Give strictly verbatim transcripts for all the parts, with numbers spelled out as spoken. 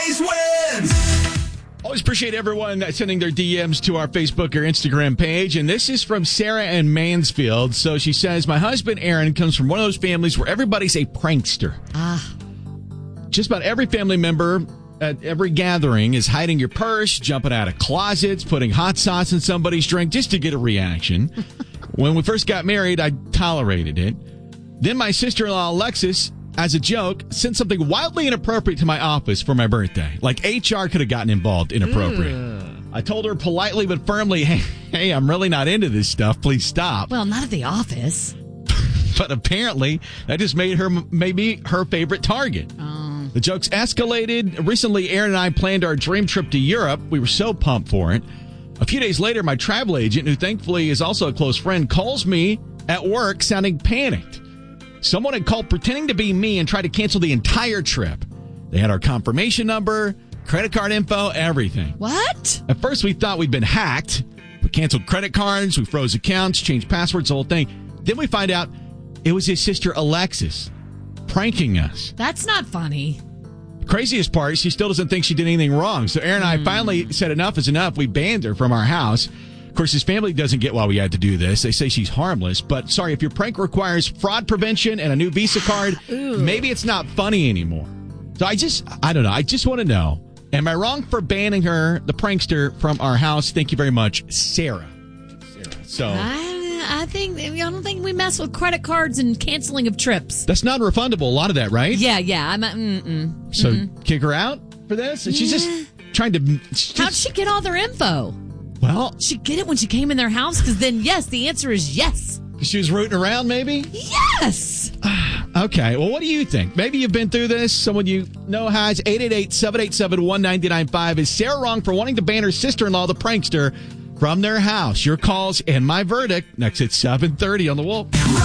Always appreciate everyone sending their D Ms to our Facebook or Instagram page. And this is from Sarah in Mansfield. So she says, my husband, Aaron, comes from one of those families where everybody's a prankster. Ah. Just about every family member at every gathering is hiding your purse, jumping out of closets, putting hot sauce in somebody's drink just to get a reaction. When we first got married, I tolerated it. Then my sister-in-law, Alexis, as a joke, sent something wildly inappropriate to my office for my birthday. Like H R could have gotten involved inappropriate. Ugh. I told her politely but firmly, hey, hey, I'm really not into this stuff. Please stop. Well, not at the office. But apparently, that just made her maybe her favorite target. Oh. The jokes escalated. Recently, Aaron and I planned our dream trip to Europe. We were so pumped for it. A few days later, my travel agent, who thankfully is also a close friend, calls me at work sounding panicked. Someone had called pretending to be me and tried to cancel the entire trip. They had our confirmation number, credit card info, everything. What? At first, we thought we'd been hacked. We canceled credit cards, we froze accounts, changed passwords, the whole thing. Then we find out it was his sister, Alexis, pranking us. That's not funny. The craziest part, she still doesn't think she did anything wrong. So Aaron and I mm. finally said enough is enough. We banned her from our house. Of course, his family doesn't get why we had to do this. They say she's harmless. But sorry, if your prank requires fraud prevention and a new Visa card, maybe it's not funny anymore. So I just, I don't know. I just want to know, am I wrong for banning her, the prankster, from our house? Thank you very much, Sarah. Sarah. So I, I think, I don't think we mess with credit cards and canceling of trips. That's non-refundable, a lot of that, right? Yeah, yeah. I'm a, mm-mm. So mm-mm. kick her out for this? And she's yeah. just trying to... Just, How'd she get all their info? Well, she get it when she came in their house? Because then, yes, the answer is yes. She was rooting around, maybe? Yes. Okay. Well, what do you think? Maybe you've been through this. Someone you know has. eight eight eight, seven eight seven, one nine nine five. Is Sarah wrong for wanting to ban her sister-in-law, the prankster, from their house? Your calls and my verdict next at seven thirty on The Wolf.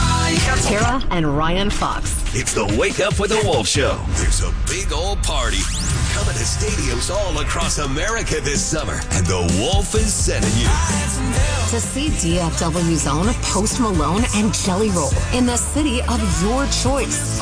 Tara and Ryan Fox. It's the Wake Up with the Wolf Show. There's a big old party coming to stadiums all across America this summer, and the Wolf is sending you to see D F W's own Post Malone and Jelly Roll in the city of your choice.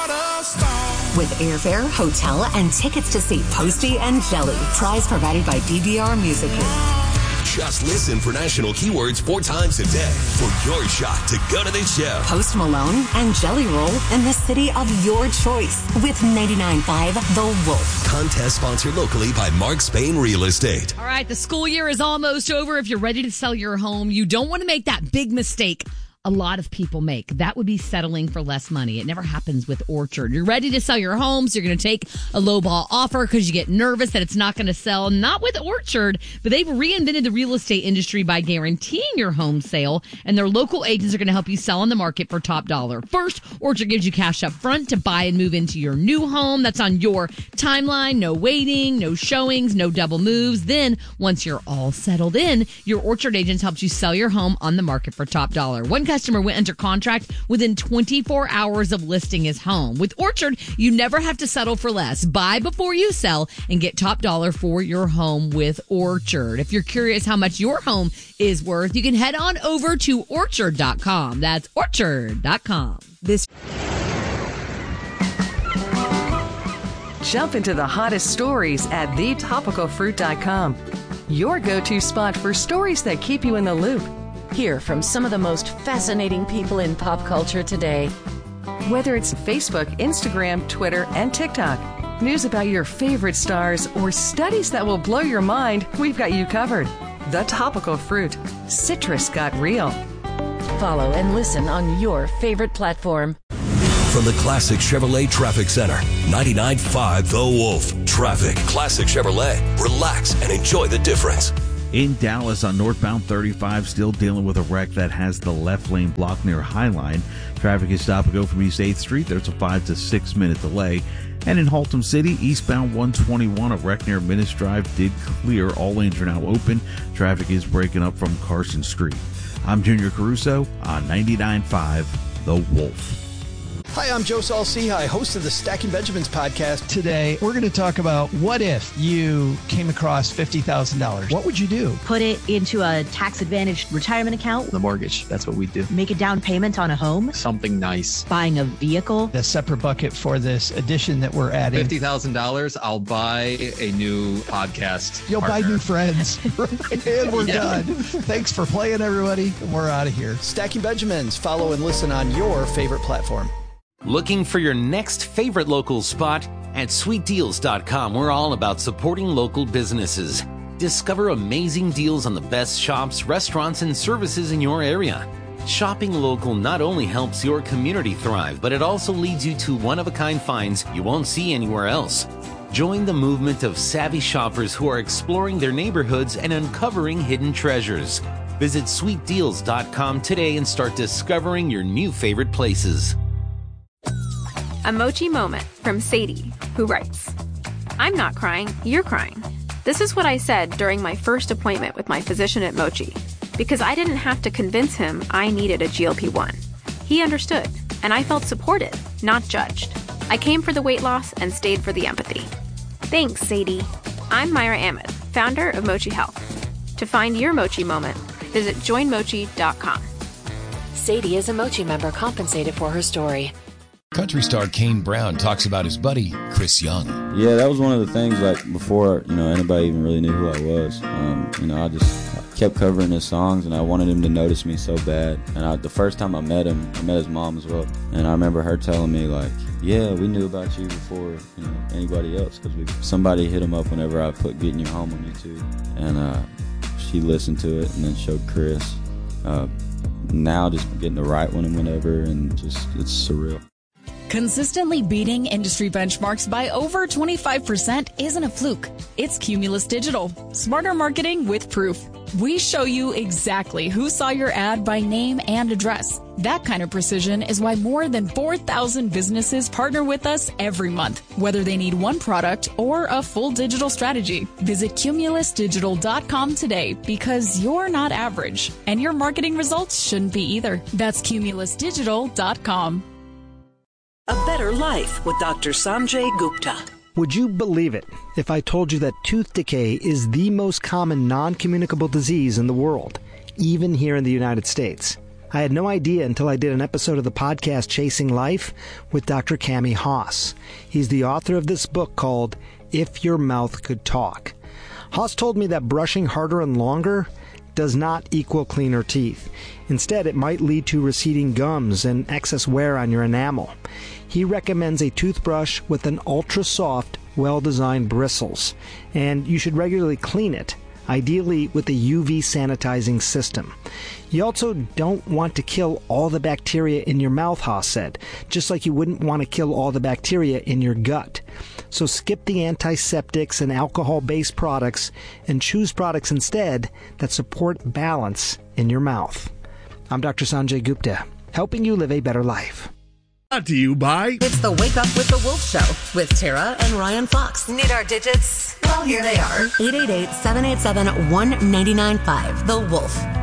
With airfare, hotel, and tickets to see Posty and Jelly. Prize provided by D V R Music Group. Just listen for national keywords four times a day for your shot to go to the show. Post Malone and Jelly Roll in the city of your choice with ninety-nine point five The Wolf. Contest sponsored locally by Mark Spain Real Estate. All right, the school year is almost over. If you're ready to sell your home, you don't want to make that big mistake a lot of people make. That would be settling for less money. It never happens with Orchard. You're ready to sell your home, so you're going to take a lowball offer because you get nervous that it's not going to sell. Not with Orchard, but they've reinvented the real estate industry by guaranteeing your home sale, and their local agents are going to help you sell on the market for top dollar. First, Orchard gives you cash up front to buy and move into your new home. That's on your timeline. No waiting, no showings, no double moves. Then, once you're all settled in, your Orchard agents helps you sell your home on the market for top dollar. One customer went under contract within twenty-four hours of listing his home. With Orchard, you never have to settle for less. Buy before you sell and get top dollar for your home with Orchard. If you're curious how much your home is worth, you can head on over to orchard dot com. That's orchard dot com. This Jump into the hottest stories at the topical fruit dot com. Your go-to spot for stories that keep you in the loop. Hear from some of the most fascinating people in pop culture today. Whether it's Facebook, Instagram, Twitter, and TikTok, news about your favorite stars, or studies that will blow your mind, we've got you covered. The Topical Fruit. Citrus got real. Follow and listen on your favorite platform. From the Classic Chevrolet Traffic Center, ninety-nine point five The Wolf. Traffic. Classic Chevrolet. Relax and enjoy the difference. In Dallas on northbound thirty-five, still dealing with a wreck that has the left lane blocked near Highline. Traffic is stop and go from East eighth Street. There's a five to six minute delay. And in Haltom City, eastbound one twenty-one, a wreck near Minutes Drive did clear. All lanes are now open. Traffic is breaking up from Carson Street. I'm Junior Caruso on ninety-nine point five The Wolf. Hi, I'm Joe Saul-Sehy, host of the Stacking Benjamins podcast. Today, we're going to talk about what if you came across fifty thousand dollars. What would you do? Put it into a tax-advantaged retirement account. The mortgage. That's what we do. Make a down payment on a home. Something nice. Buying a vehicle. The separate bucket for this edition that we're adding. fifty thousand dollars, I'll buy a new podcast. You'll partner. buy new friends. And we're Yeah. done. Thanks for playing, everybody. And we're out of here. Stacking Benjamins. Follow and listen on your favorite platform. Looking for your next favorite local spot? At sweet deals dot com, we're all about supporting local businesses. Discover amazing deals on the best shops, restaurants, and services in your area. Shopping local not only helps your community thrive, but it also leads you to one-of-a-kind finds you won't see anywhere else. Join the movement of savvy shoppers who are exploring their neighborhoods and uncovering hidden treasures. Visit sweet deals dot com today and start discovering your new favorite places. A Mochi moment from Sadie, who writes, I'm not crying, you're crying. This is what I said during my first appointment with my physician at Mochi, because I didn't have to convince him I needed a G L P one. He understood, and I felt supported, not judged. I came for the weight loss and stayed for the empathy. Thanks, Sadie. I'm Myra Ahmed, founder of Mochi Health. To find your Mochi moment, visit join mochi dot com. Sadie is a Mochi member compensated for her story. Country star Kane Brown talks about his buddy, Chris Young. Yeah, that was one of the things, like, before, you know, anybody even really knew who I was. Um, you know, I just I kept covering his songs, and I wanted him to notice me so bad. And I, the first time I met him, I met his mom as well. And I remember her telling me, like, yeah, we knew about you before, you know, anybody else, because we somebody hit him up whenever I put Getting You Home on YouTube. And uh, she listened to it and then showed Chris. Uh, now just getting the right one and whenever, and just, it's surreal. Consistently beating industry benchmarks by over twenty-five percent isn't a fluke. It's Cumulus Digital. Smarter marketing with proof. We show you exactly who saw your ad by name and address. That kind of precision is why more than four thousand businesses partner with us every month, whether they need one product or a full digital strategy. Visit cumulus digital dot com today, because you're not average, and your marketing results shouldn't be either. That's cumulus digital dot com. A Better Life with Doctor Sanjay Gupta. Would you believe it if I told you that tooth decay is the most common non-communicable disease in the world, even here in the United States? I had no idea until I did an episode of the podcast Chasing Life with Doctor Cami Haas. He's the author of this book called If Your Mouth Could Talk. Haas told me that brushing harder and longer does not equal cleaner teeth. Instead, it might lead to receding gums and excess wear on your enamel. He recommends a toothbrush with an ultra-soft, well-designed bristles, and you should regularly clean it, ideally with a U V sanitizing system. You also don't want to kill all the bacteria in your mouth, Haas said, just like you wouldn't want to kill all the bacteria in your gut. So skip the antiseptics and alcohol-based products and choose products instead that support balance in your mouth. I'm Doctor Sanjay Gupta, helping you live a better life. Brought to you by... It's the Wake Up with the Wolf Show with Tara and Ryan Fox. Need our digits? Well, here they are. eight eight eight, seven eight seven, one nine nine five. The Wolf.